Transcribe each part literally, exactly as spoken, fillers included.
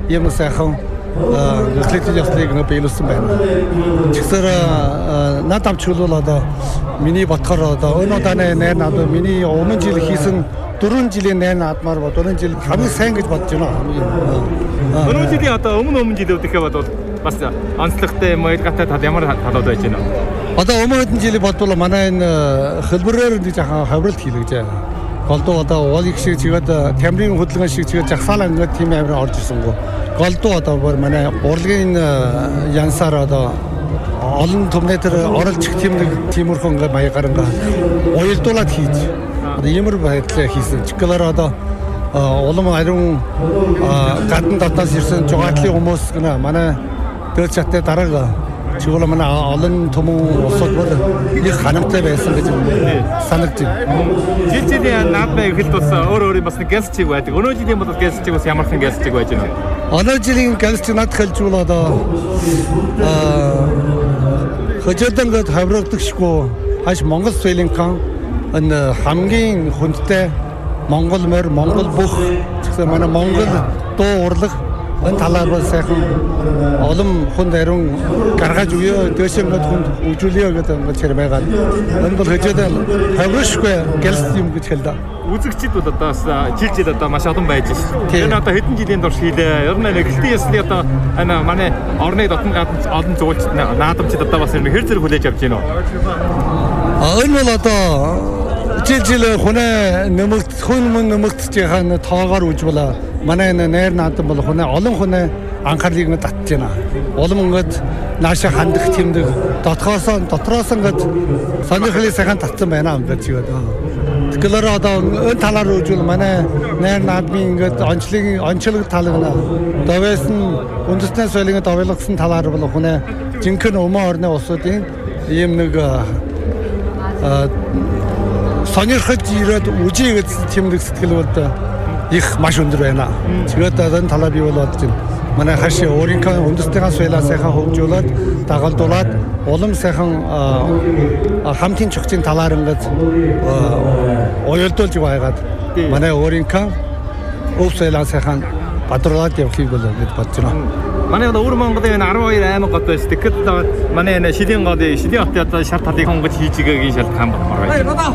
ийм сайхан нөхцөлтэй яслыг нэг биелүүлсэн байна. Тэгэхээр надад чөлөөл одоо миний ботхоор одоо өнөө данаа найр надад миний өмнө жил хийсэн дөрвөн жилийн найр надмаар ба дөрвөн жил хамгийн сайн гэж бодож байна. Дөрвөн жилийн одоо өмнө өмнө жилүүд гэхэд бол бас онцлогтой маягатай тал ямар талууд байж байна? Одоо өмнө хэдэн жилийн бодвол манай энэ хэлбэрээр нэг жоохон хавралт хийлгэж байна. Голдуу одоо уулыг шиг чигээд тамирын хөдөлгөөн шиг чигээд жагсаалаа ингээд тийм амир орж ирсэнгүй. Голдуу одоо бүр манай урлагийн янсаар одоо олон төмнэтэр оролж их тийм нэг тиймэрхүү ингээд маягаар ингээд уялдуулаад хийж одоо иймэр байдлаар хийсэн. Чигээр одоо улам ариун гадна дотоос ирсэн жугатлын хүмүүс гэнэ манай дээл чаттай дараага чигээр манай олон төмөн улсууд бүр их ханамтай байсан гэж санагдаж байна. Жил жилийн наадмын эхэлт бас өөр өөр бас нэг гялс чиг байдаг. Өнөө жилийн бол гялс чиг бас ямархан гялс чиг байж байна. Өнөө жилийн гялс чиг над хэлжүүл одоо хөжөөдөнгөд хаврагдагшгүй хаш Монгол Свелинкан энэ хамгийн хүндтэй Монгол мөр Монгол бүх гэсэн манай Монгол дуу урлаг энэ талаар бол сайхан олон хүнд ариун гаргаж өгөө дэшэнгөд хүнд үжүүлээ гэдэг ингээд чир байгаад энэ бол хөжөөдөө хаврагшгүй гялс юм гэж хэлдэг. Үзэгчид бол одоо бас жил жил одоо маш олон байж байна. Энэ одоо хэдэн жилийн турш хийлээ. Ер нь эхлэлтийн ясны одоо энэ манай орны дотн гадна олон зуулч наадамчид одоо бас хэр зэрэг хүлээж авч байна уу? Энэ бол одоо жил жил хүнээ нэмэгт хүн мөн нэмэгт жихан тоогоор үжвэла манай найр наадам бол хүнээ олон хүнээ анхаарлыг нь татж байна. Улам ингээд нааша хандах тэмдэг дотроос дотроос ингээд сонирхлыг сайхан татсан байна юм гэж чигээд. Тэгэхээр одоо энэ талаар үжвэл манай найр наадмын ингээд онцлогийн онцлог талгана довээс нь үндэстэн соёлын довлогсон талаар бол хүнээ жинхэнэ өмнө орны улсуудын ийм нэг сонирхож ирээд үжигээд тэмдэг сэтгэл бол их маш өндөр байна. Тэгээд энэ талаар би бол бодож байна. Манай хаши өөрийнхөө үндэстэн соёлоо сайхан хөгжүүлээд дагалдуулаад улам сайхан хамтын чухчийн талаар ингээд уялдуулж байгаад манай өөрийнхөө өв соёлоо сайхан бадруулаад явахыг бол гэж бодож байна. Манай одоо өвөр Монголын арван хоёр аймаг гот байсан. Тэгэхээр манай энэ Шилийн голын Шилийн хотын одоо шар талыг хонгож хийж байгаагийн шалтгаан байна.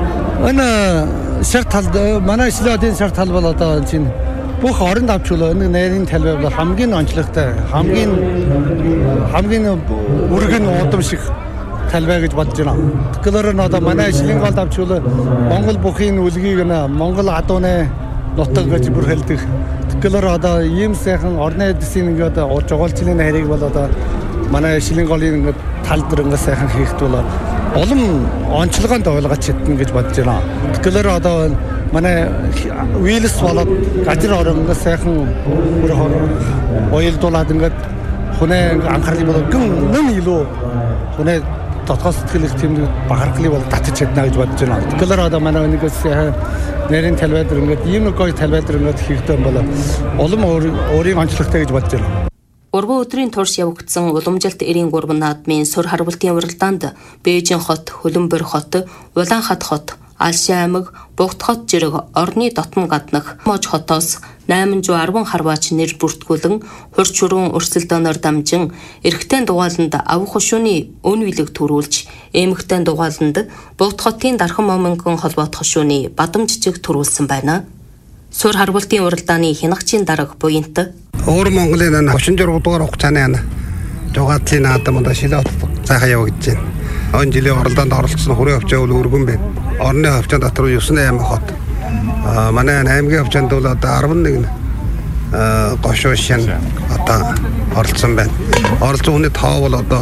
Энэ шар тал манай Шилийн хотын шар тал бол одоо чинь бүх оронд авчвал энэ найрын талбай бол хамгийн онцлогтой, хамгийн хамгийн өргөн удам шиг талбай гэж бодож байна. Тэгэхээр нь одоо манай Шилийн голд авчвал Монгол бүхий үлгийг нэ Монгол адууны нутаг гэж бүр хэлдэг. Тэгэхээр одоо ийм сайхан орны эдсийн ингээд жугаалчлалын хайрыг бол одоо манай Шилийн голын ингээд тал дээр ингээд сайхан хийхэд бол улам онцлогоонд ойлгож чадна гэж бодож байна. Тэгэхээр одоо манай вилс болоод газар орон сайхан бүр уялдуулаад ингээд хүнээ анхаарлыг бол гэн нэн илүү хүнээ дотоос сэтгэлийг тэмдэг бахархлыг бол татаж чадна гэж бодож байна. Тэгэхээр одоо манай нэг сайхан нэрийн талбай дээр ингээд ийм нэг гоё талбай дээр ингээд хийхдээ бол улам өөрийн онцлогтой гэж бодож байна. Урган өдрийн турш явагдсан уламжилт эрийн гурван наадмын сур харвалтын уралдаанд Бээжин хот, Хөлбөмбөр хот, Улаанхат хот, Алши аймаг, Бугт хот зэрэг орны дотн гаднах Мож хотоос найман зуун арван харваач нэр бүртгүүлэн хурц шуруун өрсөлдөөнөөр дамжин эрэгтэй дугааланд авах хушууны өн вилэг төрүүлж, эмэгтэй дугааланд Бугт хотын Дархан Момингон холбоот хушууны бадам жижиг төрүүлсэн байна. Сур харвалтын уралдааны хянагчийн дарга буянт Өвөр Монголын авчин жургууд дугаар хугацааны жугатлын наадам одоо Шилийн хот сайхан явагдаж байна. Он жилийн оролдоонд оролцсон хүрээ хөвчөө бол өргөн байна. Орны хөвчөнд дотор Юсны аймаг хот. Аа манай аймгийн хөвчөнд бол одоо арван нэг гошоо шин одоо оролцсон байна. Оролцсон хүний тоо бол одоо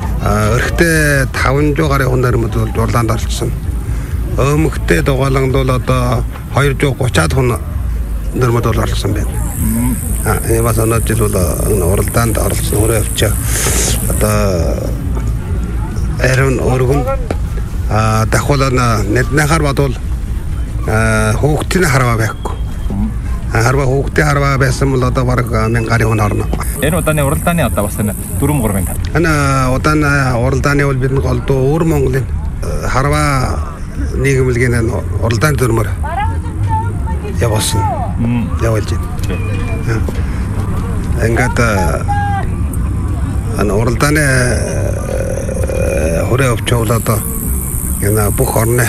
өрхтөө таван зуун гаруй хүн нэрмэд бол уралдаанд оролцсон. Өмгтэй дугааланд бол одоо хоёр зуун гуцаад хүн нэрмэд бол оролцсон байна. А ямаас оноод жил бол уралдаанд оролцсон хүрээ хөвчөө одоо Эрен өргөн а дахуулаа нэднахаар бодвол хөөгтийн харваа байхгүй. Харваа хөөгтийн харваа байсан бол одоо бараг мянган гаруй хүн орно. Энэ удааны уралдааны одоо бас энэ дөрвөн гурван тал. Энэ удааны уралдааны бол бидний голдуу өвөр Монголын харваа нийгэмлэгийн уралдааны дөрмөр явуулсан. Явуулж байна. ингээд ан уралдааны хүрээ өвчөөл одоо энэ бүх орны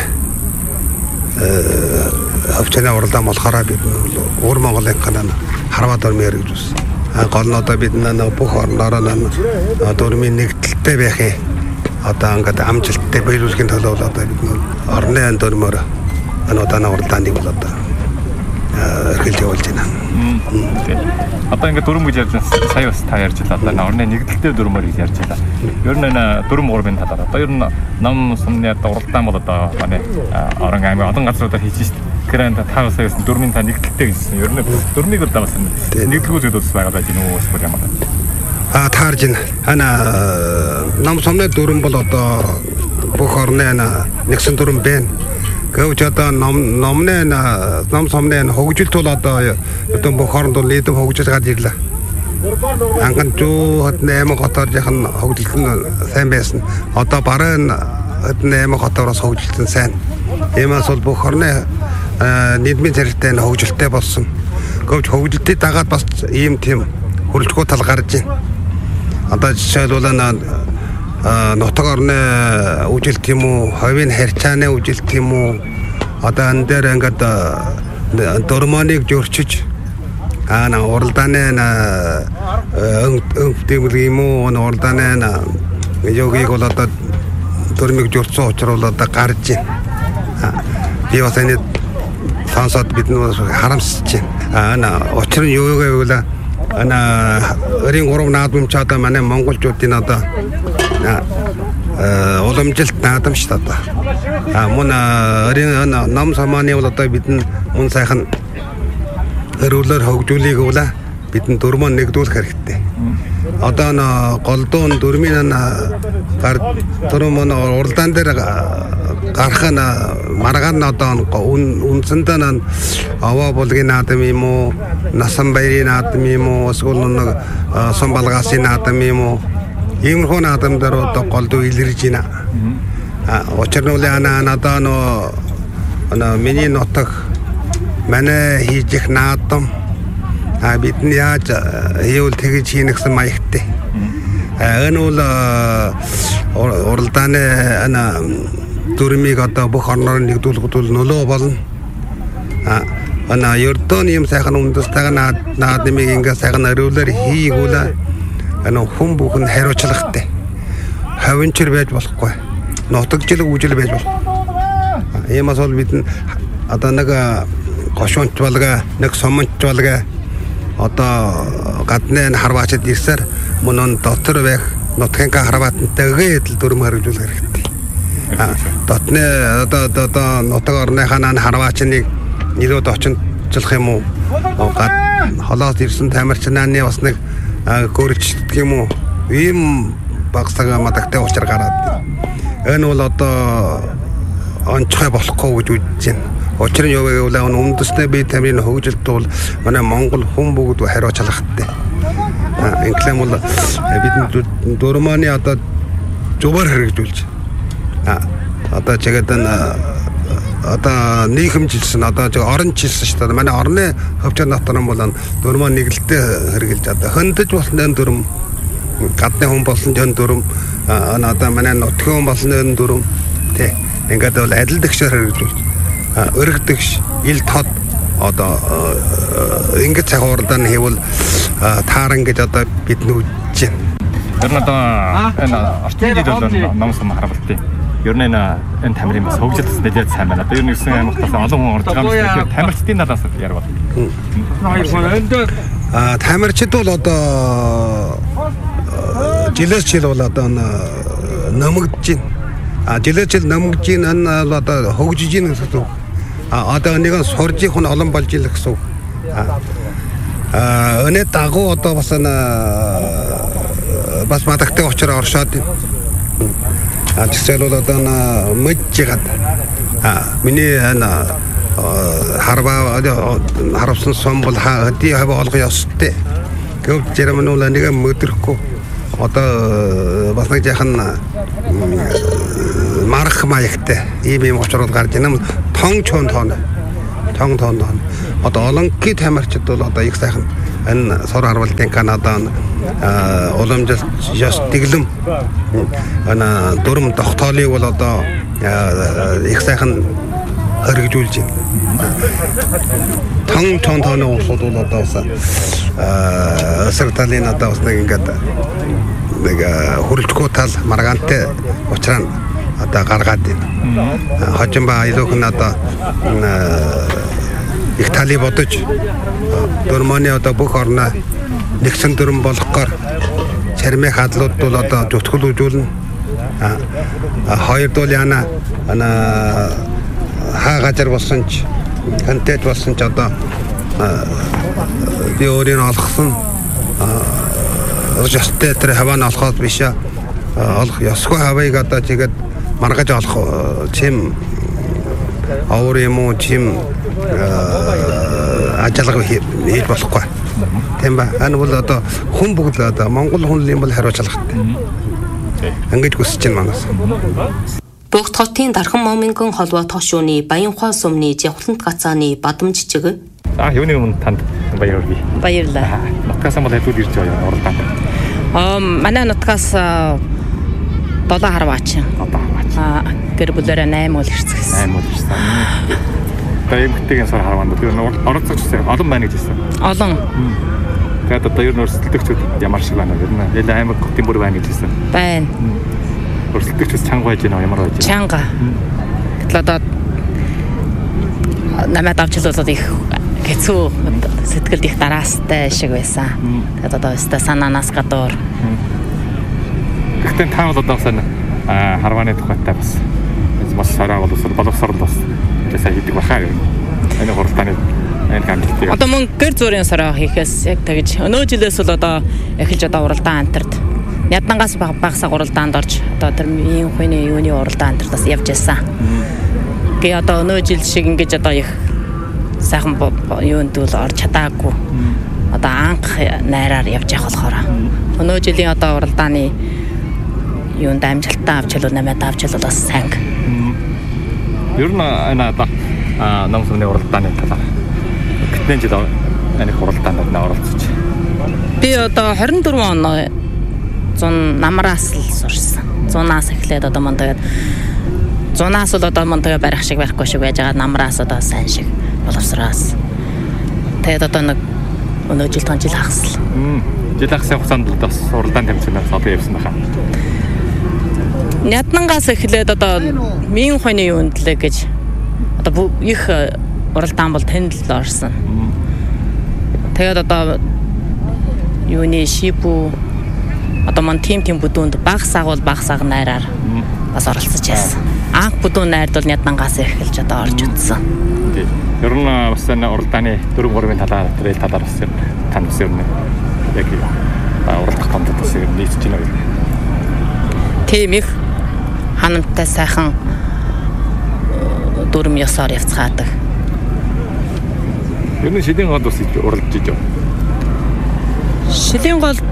өвчнөө уралдаан болохоор бид өөр Монголын канаа харваад өрмөр гэж үз. Гол нь одоо бид нөө бүх орноор нөө дөрмийн нэгдэлтэй байхыг одоо ингээд амжилттай биелүүлэхийн төлөө одоо бид нөө орны дөрмөөр энэ удааны уралдааныг бол одоо эргэлж явуулж байна. Одоо ингээд дүрм гэж ярьж байна. Сая бас та ярьж байлаа. Одоо орны нэгдэлтэй дүрмээр гэж ярьж байлаа. Ер нь энэ дүрм гурвын талаар одоо ер нь ном сумны одоо уралдаан бол одоо манай орон аймаг олон газруудаар хийж шүү дээ. Тэгэхээр та бас саяхан дүрмийн та нэгдэлтэй гэсэн. Ер нь дүрмийг одоо бас нэгдэлгүй зүйлс байгаа байж гэнэ үү эсвэл ямар байна? А таарж байна. Ана ном сумны дүрм бол одоо бүх орны нэгсэн дүрм байна. Гэвч одоо ном номны ном сумны хөгжилт бол одоо одоо бүх оронд нийтэм хөгжиж гад ирлээ. Анган зүү найман хотоор яхан хөгжилт нь сайн байсан. Одоо баруун найман хотоороос хөгжилт нь сайн. Иймээс бол бүх орны нийгмийн царилтай хөгжилттэй болсон. Гэвч хөгжилтийг дагаад бас ийм тийм хөрөлтгөө тал гарч байна. Одоо жишээлбэл нутаг орны үжилт юм уу, ховийн харьцааны үжилт юм уу, одоо энэ дээр ингээд дөрмоныг зөрчиж аа на уралдааны өвдөмөл юм уу, уралдааны йогыг бол одоо дөрмийг зөрчсөн учраас одоо гарч байна. Би бас энэ сонсоод бид нөө харамсаж байна. Аа учир нь юу гэвэл ана өрийн гурав наадмч одоо манай монголчуудын одоо уламжилт наадамч одоо а мөн өрийн ном самааны бол одоо бидэн мөн сайхан өрөөлөөр хөгжүүлэх үл бидэн дөрмөн нэгдүүлэх хэрэгтэй. Одоо н голдуун дөрмийн гар дөрмөн уралдаан дээр гарах нь маргаан одоо үнсэндээ н аваа булгийн наадам юм уу, насан баярын наадам юм уу, эсвэл нэг сон балгаасын наадам юм уу, иймэрхүү наадам дээр одоо голдуу илэрж байна. А учир нь ана надаа нөө миний нутаг манай хийж их наадам а бидний яаж хийвэл тэгж хийнэ гэсэн маягтай. Энэ бол уралдааны ана дүрмийг одоо бүх орноор нэгдүүлэхэд бол нөлөө болно. А ана ердөөний юм сайхан үндэстэйг наадмыг ингээ сайхан өрөөлөөр хийгүүл ана хүн бүхэн хариуцлагатай. Хавинчэр байж болохгүй. Нутагчлаг үжил байж болох. Иймээс бол бид одоо нэг гошуунч болгаа, нэг сомонч болгаа одоо гадны харваачд ирсээр мөн дотор байх нутгийн харваатантай эдэл дүрм хэрэгжүүлэх хэрэгтэй. А дотны одоо одоо нутаг орны ханаа харваачныг нэрүүд очинчлах юм уу? Гад холоос ирсэн тамирчнааны бас нэг гөрчдөг юм уу? Ийм багсага мадагтай учир гараад. Энэ бол одоо онцгой болохгүй гэж үзэж байна. Учир нь юу гэвэл үндэсний бие тамирын хөгжилт бол манай Монгол хүн бүгд хариуцлагатай. Инглиш бол бидний дөрмөний одоо зөвөр хэрэгжүүлж. А одоо чигээд одоо нийгэмжилсэн одоо оронжилсэн шүү дээ. Манай орны хөвчөн дотор нь бол дөрмөө нэгэлтэй хэрэгжилж одоо хөндөж болсон энэ дөрм гадны хүн болсон энэ дөрм одоо манай нутгийн хүн болсон энэ дөрм тий ингээд бол адил дэгшээр хэрэгжүүлж өргөдөгш ил тод одоо ингэж цаг уралдаан хийвэл тааран гэж одоо бид нүж байна. Тэр нь одоо энэ орчин жил бол ном сум харгалт. Ер нь энэ тамирын бас хөгжилт нэлээд сайн байна. Одоо ер нь гэсэн аймагтаас олон хүн орж байгаа юм. Тамирчдын талаас ярил. Аа тамирчид бол одоо жилээс жил бол одоо нэмэгдэж байна. А жилээс жил нэмэгдэж байна энэ одоо хөгжиж байна гэсэн. А одоо нэгэн сурж их хүн олон болж ил гэсэн. А өнөө дагуу одоо бас энэ бас мадагтай учраас оршоод байна. А жишээлбэл одоо мэджигэд а миний энэ харва харавсан сум бол хадий хав олго ёстой. Гэвч жирэмнүүл нэг мэдрэхгүй одоо бас нэг яхан марах маягтай ийм юм очрол гарч ийм тон чон тон тон тон одоо олонгийн тамирчид бол одоо их сайхан энэ сор харвалтын Канада уламжлалт ёс дэглэм ана дүрм тогтоолыг бол одоо их сайхан хэрэгжүүлж байна. Тон тон тооны усууд бол одоо бас эсрэг талын одоо бас нэг ингээд нэг хөрөлтгөө тал маргаантай учраас одоо гаргаад байна. Хожим ба илүүхэн одоо их тали бодож дөрмөний одоо бүх орноо нэгсэн дүрм болгохоор чармын хадлууд бол одоо зүтгэлүүлжүүлнэ. Хоёрдуул яна ана хаа газар болсон ч контент болсон ч одоо би өөрийн олгосон өстэй тэр хаваа олоход биш олох ёсгүй хавыг одоо тэгээд маргаж олох чим авар юм уу чим ажиалга хийж болохгүй. Тийм ба. Энэ бол одоо хүн бүгд одоо Монгол хүн юм бол хариуцлагатай. Ингэж хүсэж байна манаас. Богд хотын Дархан Момингон холбоо тошууны Баянхуй сумны Явхлант гацааны бадам жижиг. Аа юуны өмнө танд баяр хүргэе. Баярлалаа. Нутгаас бол хэдүүл ирж байгаа уралдаанд. Аа манай нутгаас долоо харваач. Одоо харваач. Аа гэр бүлээрээ восемь уул ирсэн. восемь уул ирсэн. Таимгтэйгэн сар харваанд тэр оролцож ирсэн. Олон байна гэж хэлсэн. Олон. Тэгээд одоо ер нь өрсөлдөгчд ямар шиг байна вэ? Ер нь аймаг хотын бүр байна гэж хэлсэн. Байна. Өрсөлдөгчд чанга байж байна уу? Ямар байж байна? Чанга. Гэтэл одоо намайг давчлуулаад их хэцүү сэтгэлд их дараастай шиг байсан. Тэгээд одоо өстой санаанаас гадуур. Гэхдээ та бол одоо сайн харвааны тухайтай бас бас сараа бол боловсрол бас сайн хийдэг бахаа юм. Энэ хуралдааны энэ хамтлагийг одоо мөн гэр зүрийн сараа хийхээс яг тэгж өнөө жилээс бол одоо эхэлж одоо уралдаан амтард ядангаас багасаа уралдаанд орж одоо тэр ийм хүний юуны уралдаан амтардаас явж байсан. Гэ одоо өнөө жил шиг ингэж одоо их сайхан юунд бол орж чадаагүй. Одоо анх найраар явж явах болохоор өнөө жилийн одоо уралдааны юунд амжилттай авч хэлвэл намайг авч хэлвэл бас сайн. Ер нь энэ одоо нам сумны уралдааны талаар гэтэн жил энэ уралдаанд оролцож. Би одоо двадцать четыре он зун намраас л сурсан. зунаас эхлээд одоо мөн тэгээд зунаас л одоо мөн тэгээд барих шиг барихгүй шиг байж байгаа намраас одоо сайн шиг боловсроос. Тэгээд одоо нэг өнөө жил тон жил хагасл. Жил хагасны хугацаанд бас уралдаан тэмцээнээс одоо явсан байна. Нятнангаас эхлээд одоо мин хойны юунд лээ гэж одоо их уралдаан бол тэнд л орсон. Тэгээд одоо юуны шипу одоо ман тим тим бүдүүнд багсаг бол багсаг найраар бас оролцож байсан. Анх бүдүүн найрд бол Нятнангаас эхэлж одоо орж утсан. Ер нь бас энэ уралдааны дөрвөн гурвын талаар трейл талаар бас тань бас ер нь яг уралдах томдод бас ер нь нийцж байна. Тийм их ханамтай сайхан дүрм ёсоор явцгаадаг. Ер нь шилийн голд бас уралдаж ижив. Шилийн голд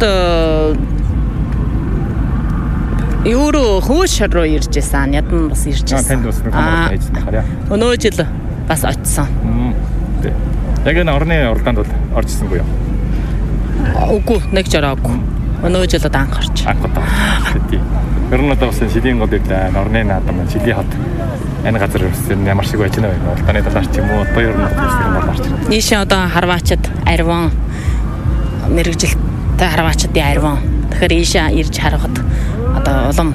юуруу хөөш руу ирж байсан. Ядан бас ирж байсан. Танд бас нэг хамраа хийж байгаа. Өнөө жил бас очсон. Яг энэ орны уралдаанд бол орж ирсэнгүй юу? Үгүй, нэг жараагүй. Өнөө жил анх орж. Анх удаа. Тийм. Ер нь одоо бас шилийн голд ирлээ. Орны наадам шилийн хот энэ газар өссөн ямар шиг байж байна вэ? Уралдааны талаар ч юм уу одоо ер нь төсвөр нь орж ирсэн. Нийшээ одоо харваачд арван мэрэгжилтэй харваачдын арван. Тэгэхээр ийшээ ирж харахад одоо улам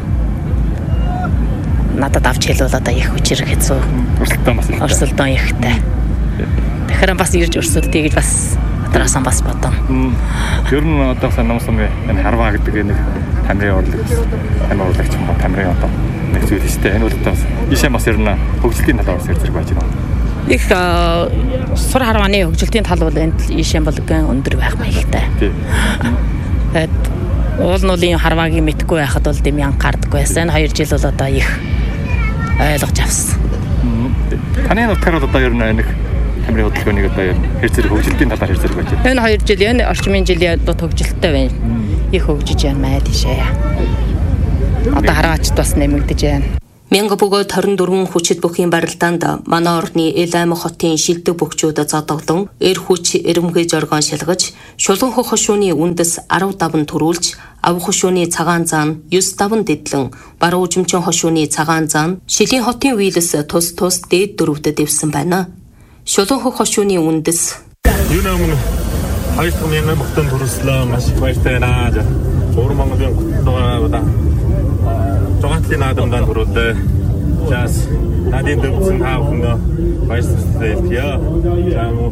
надад авч хэлвэл одоо их хүчээр хэцүү. Өрсөлдөөн бас их. Өрсөлдөөн ихтэй. Тэгэхээр бас ирж өрсөлдөе гэж бас атраасан бас бодом. Ер нь одоо сан номсомын энэ харваа гэдэг нэг тамирын урлаг тамир урлагч юм ба тамирын одоо нэг зүйл ихтэй. Энэ бол одоо ийшээ бас ер нь хөгжлийн талаар бас зэрэг байж байна. Их сур харвааны хөгжлийн тал бол энд ийшээ бол гэн өндөр байх маягтай. Тэгээд уул нуулын харваагийн мэдгүй байхад бол дэм ян гардаггүй байсан. Хоёр жил бол одоо их ойлгож авсан. Таны нутгаар бол одоо ер нь нэг тамирын хөдөлгөөнийг одоо ер нь хэр зэрэг хөгжлийн талаар хэр зэрэг байж байна. Энэ хоёр жил энэ орчмын жилийн одоо хөгжилттэй байна. Их хөгжиж байна маа тийшээ. Одоо харваачд бас нэмэгдэж байна. мянга бөгөөд хорин дөрвөн хүчит бүхийн барилдаанд манай орны Ил аймаг хотын шилдэг бөхчүүд зодоглон, эр хүч эрэмгэй жоргон шалгаж, шулуун хөх хошууны үндэс арав даван төрүүлж, ав хошууны цагаан зан юс даван дэдлэн, баруун жимчин хошууны цагаан зан шилийн хотын вийлэс тус тус дээд дөрөвдөд дэвсэн байна. Шулуун хөх хошууны үндэс Юунаа мөн хоёр дахь мянган бүхтэн төрөслөө маш их баяртай байна. Өвөр Монголын гутгаа Жогаатлын наадамдаа төрүүлээ. Жаас надын дэвсэн таа бүхэн баярлалаа хэлье. Жаа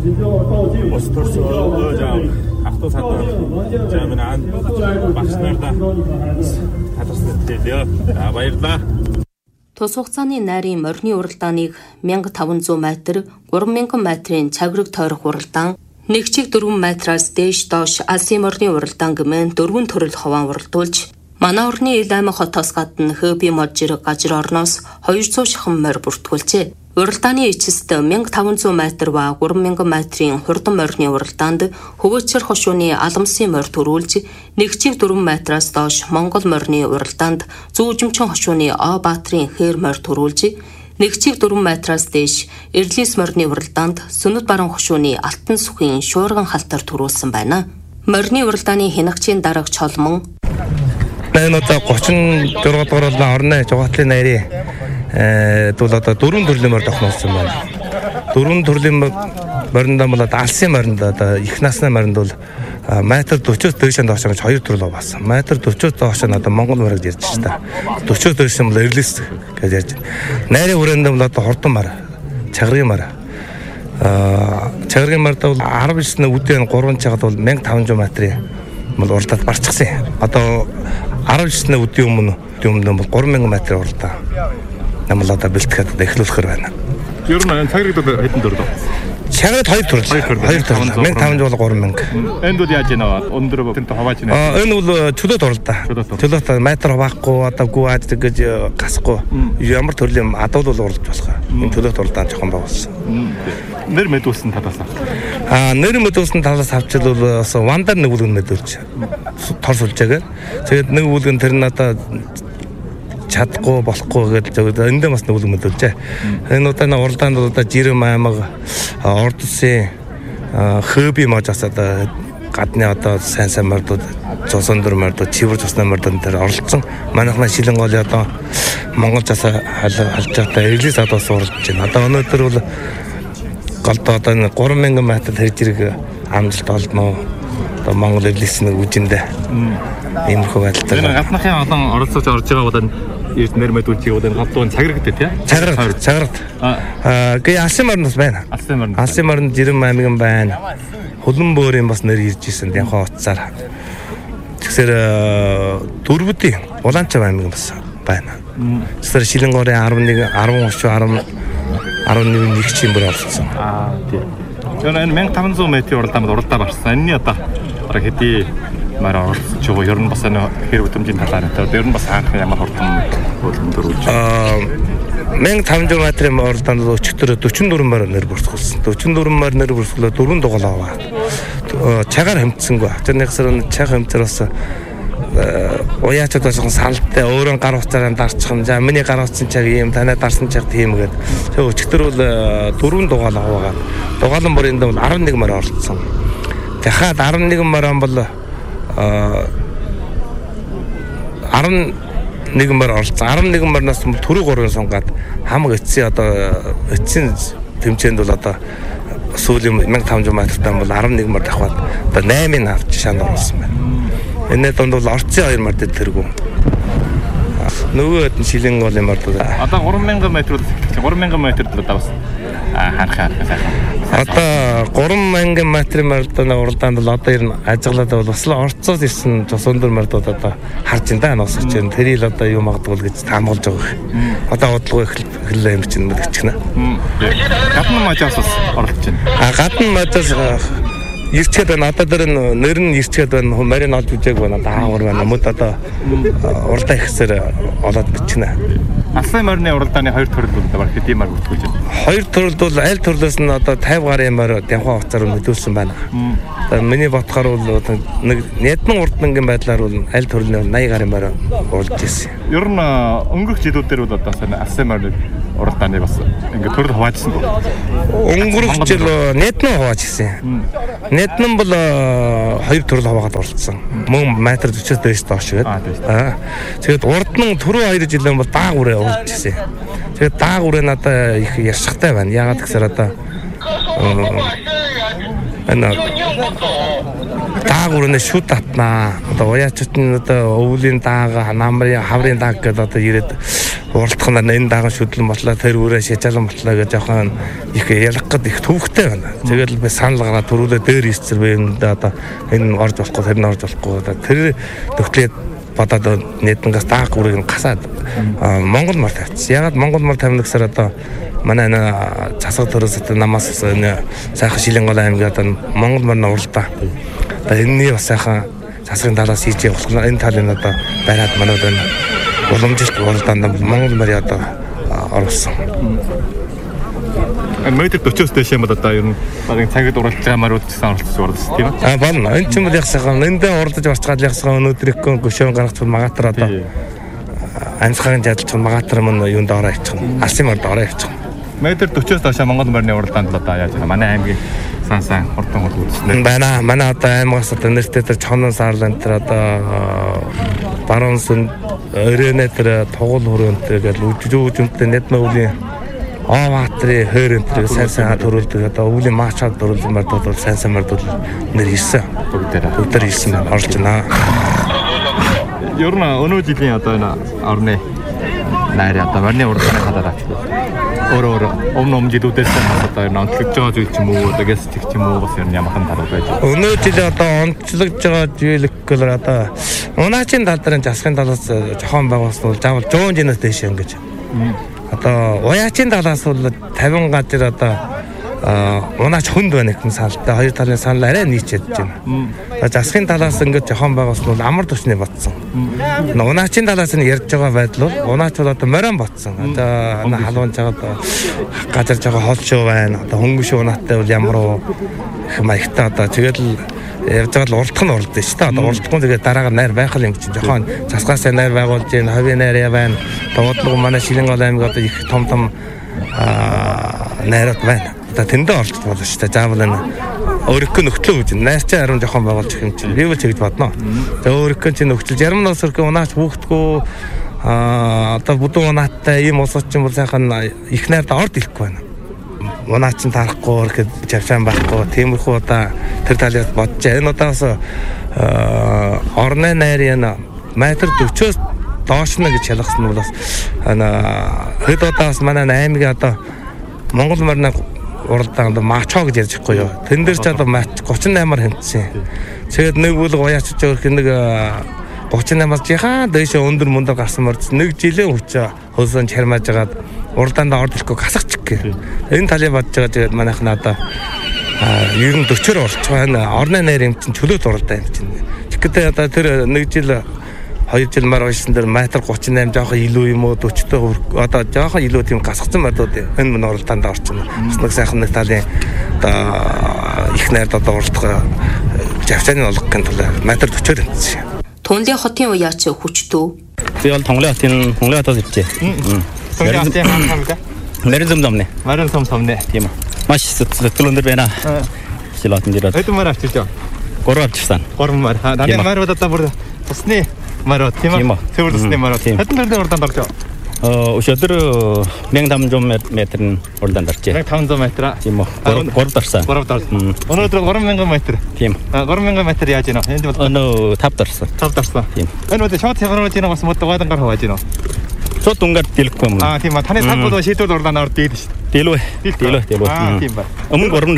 ус төрсөө жаа авто сад жаа минь ан багш нартай хатарсан хэлье. Аа баярлалаа. Тус хугацааны найрын морины уралдааныг мянга таван зуун метр, гурван мянган метрийн цагрыг тойрох уралдаан, нэг чиг дөрвөн метраас дээш доош алсын морины уралдаан гэмээн дөрвөн төрөл ховаан уралдуулж, манай орны Ил аймаг хотоос гадна Хөби Можжир гажир орноос хоёр зуун шахан морь бүртгүүлжээ. Уралдааны эцэст мянга таван зуун метр ба гурван мянган метрийн хурдан морины уралдаанд хөвөөчөр хошууны аламсын морь төрүүлж, нэг чиг дөрвөн метраас доош Монгол морины уралдаанд зүүжимчин хошууны О Баатрийн хээр морь төрүүлж, нэг чиг дөрвөн метраас дээш Эрлис морины уралдаанд Сүнэт баруун хошууны Алтан сүхийн шуурган халтар төрүүлсэн байна. Морины уралдааны хянагчийн дарагч холмон энэ одоо гучин дөрөв дугаар орны Жогаатлын найрын э бол одоо дөрвөн төрлийн морь тохиолсон байна. Дөрвөн төрлийн моринд бол одоо алсын моринд одоо их насны моринд бол метр дөрвөөс дээш доош гэж хоёр төрөл басан. Метр дөрвөөс доош нь одоо Монгол морийг ярьж байна. дөрвөөс дээш нь бол Эрлис гэж ярьж байна. Найрын хүрээнд бол одоо хурдан морь, чагаргийн морь. Аа чагаргийн морьд бол арав gisны үдийн гурван чагад бол мянга таван зуун метрийн бол уралдаад барчихсан. Одоо арав gisны үдийн өмнө өмнө бол гурван мянган метрийн уралдаа намал одоо бэлтгэхэд эхлүүлэхээр байна. Ер нь цагрыг хэдэн төрөл вэ? Чагрыг хоёр төрөл. Хоёр төрөл. мянга таван зуун гурван мянга. Энд бол яаж яана? Өндөр тэнт хаваач нэ. Аа энэ бол чөлөөт уралдаа. Чөлөөт метр хаваахгүй одоо гүү аад гэж гасахгүй. Ямар төрлийн адуул бол уралж болох. Энэ чөлөөт уралдаан жоохон байгуулсан. Нэр мэдүүлсэн талаас. Аа нэр мэдүүлсэн талаас авчил бол бас вандар нэг үлгэн мэдүүлж тор сулжаагаар. Тэгээд нэг үлгэн тэр нь одоо чадахгүй болохгүй гэдэг эндээ бас нэг үлгэн мэдүүлжээ. Энэ удаа уралдаанд бол одоо Жирэм аймаг Орд улсын Хөби Можоос одоо гадны одоо сайн сайн мордууд зосон дөр мордууд цэвэр цусны мордууд дээр оролцсон. Манайхны шилэн голын одоо Монгол засаа халж байгаа Эрлис адаас уралж байна. Одоо өнөөдөр бол голдоо одоо гурван мянган метр хэрэг зэрэг амжилт олдно. Одоо Монгол Эрлисний үжиндээ иймэрхүү байдалтай. Энэ гадныхын олон оролцож орж байгаа бол эрд нэр мэдүүлчих бол энэ гадуун цаграг гэдэг тий. Цаграг цаграг. Аа гээ алсын морноос байна. Алсын морно. Алсын морнд Жирэм аймгийн байна. Хулан бөөрийн бас нэр ирж исэн янхаа утсаар. Тэгэхээр дөрвөдийн Улаанчав аймгийн бас байна. Тэгэхээр Шилэнгорын арван нэг арван орчим арван арван нэг чим бүр оролцсон. Аа тий. Энэ мянга таван зуун метрийн уралдаанд уралдаа барсан. Энэний одоо бараг хэдий маар оролцож байгаа. Ер нь бас энэ хэр хөтөмжийн талаар энэ ер нь бас хаах ямар хурдан хөлбөмбөр төрүүлж. Аа мянга таван зуун метрийн уралдаанд өчигдөр дөрвөн дөрвөн морь нэр бүрсгэлсэн. дөрвөн дөрвөн морь нэр бүрсгэлээ дөрвөн дугаал аваа. Чагаар хэмтсэнгүй. Тэрнийх сарын чаг хэмтэр бас уяачд бас салтай өөрөө гар утсаараа дарчихсан. За миний гар утсан чаг ийм танаа дарсан чаг тийм гээд. Тэгээ өчигдөр бол дөрвөн дугаал аваагаад дугаалan бүрээнд бол арван нэг морь оролцсон. Дахиад арван нэг морь бол арван нэг морь оролцсон. арван нэг морьноос төрөг гурван сунгаад хамаг эцсийн одоо эцсийн тэмцээнд бол одоо сүүлийн мянга таван зуун метртай бол арван нэг морь давхад одоо наймыг авч шанд орсон байна. Энэ донд бол орцын хоёр морь тэргүү. Нөгөө шилэн голын морь одоо гурван мянган метр гурван мянган метр одоо бас харах харах. Одоо гурван мянган метрийн морьдын уралдаанд бол одоо ер нь ажиглаад бол бас л орцоос ирсэн цус өндөр морьдууд одоо харж ин да носч байна. Тэрийг одоо юу магадгүй гэж таамаглаж байгаа. Одоо бодлого эхэллээ юм чинь мэдчихнэ. Гадны мажаас бас оролцож байна. А гадны мажаас ирчээд байна. Одоо дээр нэр нь ирчээд байна. Марин олж үзээг байна. Даавар байна. Мөд одоо уралдаа ихсээр олоод бичнэ. Алсын морины уралдааны хоёр төрөл бол баг хэдиймар бүртгүүлж байна. Хоёр төрөл бол аль төрлөөс нь одоо пятьдесят гаруй морь Дянхаа хугацаар хөдөлсөн байна. Одоо миний бодохоор бол нэг ядман урднангийн байдлаар бол аль төрлийн eighty гаруй морь уралж ирсэн. Ер нь өнгөрөх жилүүдээр бол одоо сайн алсын морины уралдааны бас ингээд төрөл хуваажсан бол. Өнгөрөх жил ядман хувааж ирсэн. Ядман бол хоёр төрөл хуваагаад уралдсан. Мөн метр forty-с дээш доош гээд. Аа. Тэгээд урднан түрүү хоёр жилийн бол даагүрээ уралж ирсэн. Тэгээд даагүрээ надад их яшигтай байна. Яагаад гэхээр одоо энэ даагүрээ шүд татнаа. Одоо уяачт нь одоо өвлийн даага, намрын хаврын дааг гэдэг одоо ирээд уралдах нь энэ дааган шүдлэн ботлоо тэр үрээ шижаалан ботлоо гэж жоохон их ялах гээд их төвхтэй байна. Тэгээд би санал гараад түрүүлээ дээр ирсэр бэ одоо энэ орж болохгүй, тэр нь орж болохгүй. Одоо тэр төгтлээд бодоод нэдэнгээс даагүрийг нь гасаад Монгол мар тавьчихсан. Ягаад Монгол мар тавина гэхээр одоо манай энэ засаг төрөөс намаас энэ сайхан Шилэнгол аймгийн одоо Монгол марны уралдаа. Одоо энэний бас сайхан засгийн талаас хийж явах энэ талын одоо байраад манайд энэ уламжлалт уралдаанд Монгол марыг одоо оруулсан. Метр forty-с дэш юм одоо ер нь багын цагт уралж байгаа марууд гэсэн оролцсон уралдсан тийм үү? Аа болно. Энэ ч юм бол яг сайхан эндээ уралдаж орцгаад ягсгаа өнөөдөр их гүшөөн гаргах магатар одоо анцхагийн жадалч магатар мөн юунд ороо ичгэн. Алсын морд ороо ичгэн. Метр forty-с доош Монгол морины уралдаанд одоо яаж байна? Манай аймгийн сан сан хурдан хурд үзсэн. Байна. Манай одоо аймагаас одоо нэртэй тэр Чонон сарлан тэр одоо баруун сүн өрөөнэ тэр тугуул хөрөөнтэй гэж үжиж үнтэй нэдмэ үлийн Аваатри хөрөнтэй сайн сайн төрүүлдэг одоо өвлийн маачаад төрүүлсэн мордод бол сайн сайн мордод нэр ирсэн. Бүгдээр бүгдээр ирсэн байна. Орж байна. Ер нь өнөө жилийн одоо энэ орны найр одоо морины уралдааны хадараач. Өөр өөр өмнө өмнө жилүүдээс одоо энэ онцлогдож байгаа зүйл ч юм уу одоо гэс чиг ч юм уу бас ер нь ямархан тарах байж. Өнөө жил одоо онцлогдож байгаа зүйл гэхээр одоо унаачийн тал дээр засгийн талаас жоохон байгуулсан бол заавал one hundred жинээс дэш ингэж. Одоо уяачийн талаас бол fifty газар одоо унаач хүнд байна гэх саналтай хоёр талын санал арай нийцээд байна. Засгийн талаас ингэж жоохон байгуулсан бол амар төвчний батсан. Унаачийн талаас нь ярьж байгаа байдал бол унаач бол одоо морин батсан. Одоо халуун жагаад газар жоохон холшоо байна. Одоо хөнгөшөө унаатай бол ямар уу их маягтай одоо тэгээд л явж байгаа л уралдах нь уралдаж шүү дээ. Одоо уралдахгүй тэгээд дараагаар найр байх юм чинь жоохон засгаасаа найр байгуулж байна. Хавийн найр байна. Дуудлага манай Шилэнгол аймаг одоо их том том найрууд байна. Одоо тэндээ оролцож болно шүү дээ. Заавал энэ өөрийнхөө нөхцөлөө гэж найрчаа харин жоохон байгуулж их юм чинь би бол тэгж бодно. За өөрийнхөө чинь нөхцөл зарим нь өсөрхөө унаач хүүхдгүү аа одоо бүдүүн унааттай ийм улсууд чинь бол сайхан их найрд орд ирэхгүй байна. Унаач нь тарахгүй ихэд чавшаан байхгүй тиймэрхүү одоо тэр талаас бодож энэ удаас орны найрын метр forty-с доош нь гэж шалгасан нь бол бас хэд удаас манай аймгийн одоо Монгол морины уралдаанд мачо гэж ярьж байхгүй юу. Тэн дээр ч одоо thirty-eight-аар хэмжсэн. Тэгээд нэг үл уяачж өөрх нэг thirty-eight-аас жихан дэше өндөр мөндөр гарсан морд нэг жилийн хүч хөлсөн чармааж агаад уралдаанд ордолгүй гасгач гэх. Энэ талыг бодож байгаа тэгээд манайх нь одоо ер нь forty-оор орж байгаа. Орны найр юм чинь чөлөөт уралдаа юм чинь. Тэгэхдээ одоо тэр нэг жил хоёр жил мар уйсан дээр метр thirty-eight жоохон илүү юм уу forty-тэй одоо жоохон илүү тийм гасгацсан байдууд энэ мөн уралдаанд орчихно. Бас нэг сайхан нэг талын одоо их найрд одоо уралдах жавчааны олгохын тулд метр forty-оор хэмжсэн. Тунлын хотын уяач хүчтүү. Би бол Тонглын хотын Тонглын хотоос иржээ. Тонглын хотын хаан хамга. Нарийн зам замны. Нарийн зам замны. Тийм үү. Маш сэтгэл өндөр байна. Шилотон дээр. Хэдэн мар авчиж байгаа? Гурав авчихсан. Гурав мар. Таны марууд одоо бүр тусны марууд тийм үү? Цэвэр тусны марууд. Хэдэн төрлийн уралдаанд орж байгаа? Өшөдөр one thousand five hundred метрын уралдаанд оржээ. one thousand five hundred метр. Тийм үү. гурав дарсан. гурав дарсан. Өнөөдөр three thousand метр. Тийм. three thousand метр яаж гинэ? Энд бол өнөө five дарсан. five дарсан. Тийм. Энэ үедээ шууд хямрууд гинэ бас мод гайдан гар хувааж гинэ. Шууд унгаар дийлэхгүй юм. Аа тийм ба. Таны цаг бол шийдвэр уралдаанд орж дийлж шүү дээ. Дийлвэ. Дийлвэ. Дийлвэ. Аа тийм ба. Өмнө гурван